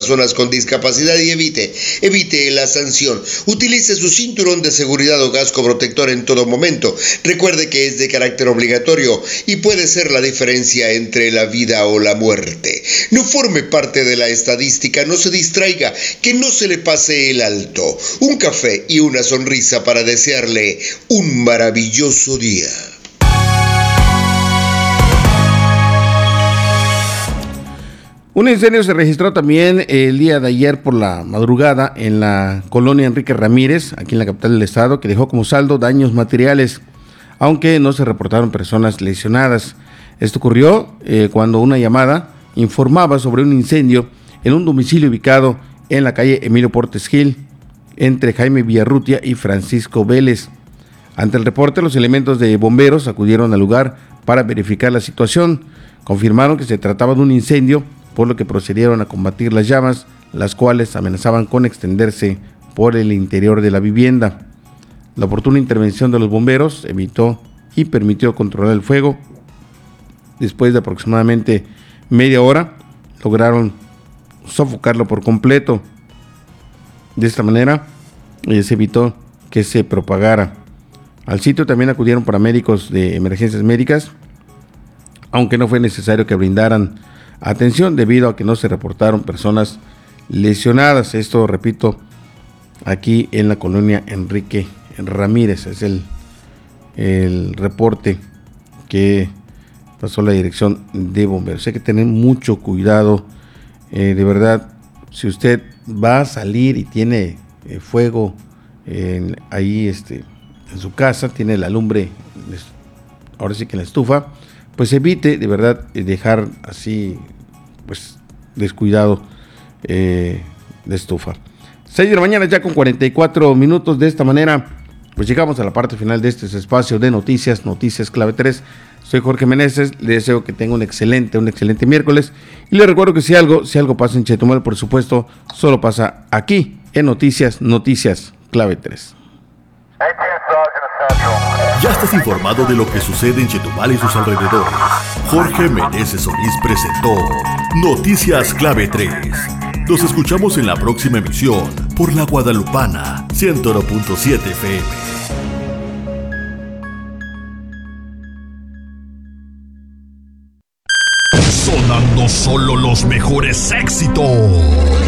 personas con discapacidad y evite la sanción. Utilice su cinturón de seguridad o casco protector en todo momento. Recuerde que es de carácter obligatorio y puede ser la diferencia entre la vida o la muerte. No forme parte de la estadística, no se distraiga, que no se le pase el alto. Un café y una sonrisa para desearle un maravilloso día. Un incendio se registró también el día de ayer por la madrugada en la colonia Enrique Ramírez, aquí en la capital del estado, que dejó como saldo daños materiales, aunque no se reportaron personas lesionadas. Esto ocurrió cuando una llamada informaba sobre un incendio en un domicilio ubicado en la calle Emilio Portes Gil, entre Jaime Villarrutia y Francisco Vélez. Ante el reporte, los elementos de bomberos acudieron al lugar para verificar la situación. Confirmaron que se trataba de un incendio, por lo que procedieron a combatir las llamas, las cuales amenazaban con extenderse por el interior de la vivienda. La oportuna intervención de los bomberos evitó y permitió controlar el fuego. Después de aproximadamente media hora, lograron sofocarlo por completo. De esta manera, se evitó que se propagara. Al sitio también acudieron paramédicos de emergencias médicas, aunque no fue necesario que brindaran atención debido a que no se reportaron personas lesionadas. Esto, repito, aquí en la colonia Enrique Ramírez. Es el reporte que pasó la dirección de bomberos. Hay que tener mucho cuidado, de verdad. Si usted va a salir y tiene fuego ahí en su casa, tiene la lumbre, ahora sí que en la estufa, pues evite de verdad dejar así, pues descuidado la estufa. 6 de la mañana ya con 44 minutos. De esta manera, pues llegamos a la parte final de este espacio de Noticias Clave 3. Soy Jorge Meneses, le deseo que tenga un excelente miércoles. Y le recuerdo que si algo pasa en Chetumal, por supuesto, solo pasa aquí en Noticias Clave 3. Ya estás informado de lo que sucede en Chetumal y sus alrededores. Jorge Meneses Solís presentó Noticias Clave 3. Nos escuchamos en la próxima emisión por La Guadalupana 101.7 FM. Sonando solo los mejores éxitos.